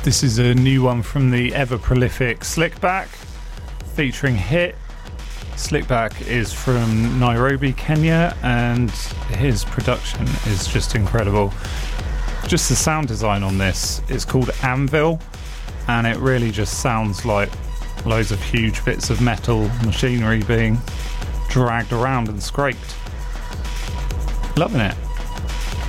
This is a new one from the ever prolific Slickback, featuring Hit. Slickback is from Nairobi, Kenya, and his production is just incredible. Just the sound design on this, it's called Anvil, and it really just sounds like loads of huge bits of metal machinery being dragged around and scraped. Loving it.